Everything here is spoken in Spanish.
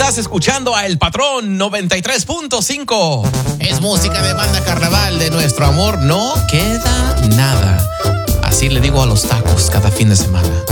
Estás escuchando a El Patrón 93.5. Es música de Banda Carnaval, de nuestro amor no queda nada. Así le digo a los tacos cada fin de semana.